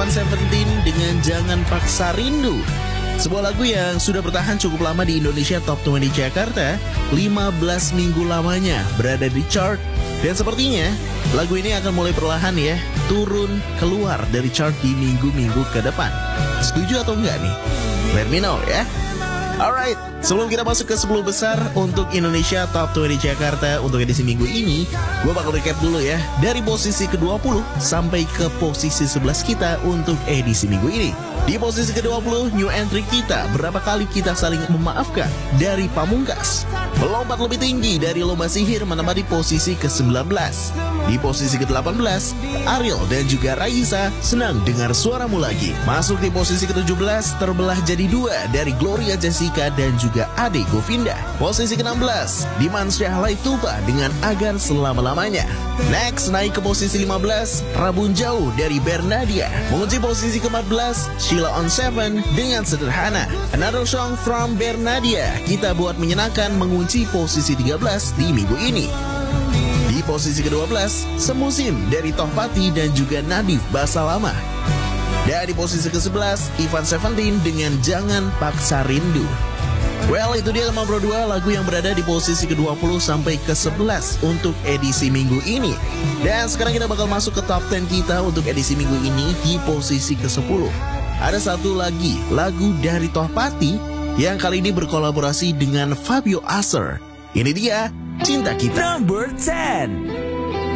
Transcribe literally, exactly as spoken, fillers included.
Ivan Seventeen dengan Jangan Paksa Rindu. Sebuah lagu yang sudah bertahan cukup lama di Indonesia Top dua puluh Jakarta, lima belas minggu lamanya berada di chart. Dan sepertinya lagu ini akan mulai perlahan ya turun keluar dari chart di minggu-minggu ke depan. Setuju atau enggak nih? Let me know ya. Alright, sebelum kita masuk ke sepuluh besar untuk Indonesia Top dua puluh Jakarta untuk edisi minggu ini, gue bakal recap dulu ya dari posisi ke dua puluh sampai ke posisi sebelas kita untuk edisi minggu ini. Di posisi ke dua puluh, new entry kita, berapa kali kita saling memaafkan dari Pamungkas. Melompat lebih tinggi dari Lomba Sihir menempati posisi ke sembilan belas. Di posisi ke delapan belas, Ariel dan juga Raisa, Senang Dengar Suaramu Lagi. Masuk di posisi ke tujuh belas, terbelah jadi dua dari Gloria Jessica dan juga Ade Govinda. Posisi ke enam belas, Dimansyah Laituba dengan Agar Selama-Lamanya. Next, naik ke posisi lima belas, Rabun Jauh dari Bernadia. Mengunci posisi ke empat belas, Sheila on Seven dengan Sederhana. Another song from Bernadia, Kita Buat Menyenangkan mengunci posisi tiga belas di minggu ini. Di posisi ke dua belas, Semusim dari Tohpati dan juga Nadif Bahasa Lama. Dan di posisi ke sebelas, Ivan Seventeen dengan Jangan Paksa Rindu. Well, itu dia lima puluh dua lagu yang berada di posisi ke dua puluh sampai ke sebelas untuk edisi minggu ini. Dan sekarang kita bakal masuk ke top sepuluh kita untuk edisi minggu ini di posisi ke sepuluh. Ada satu lagi lagu dari Tohpati yang kali ini berkolaborasi dengan Fabio Acer. Ini dia Cinta Kita. Number sepuluh.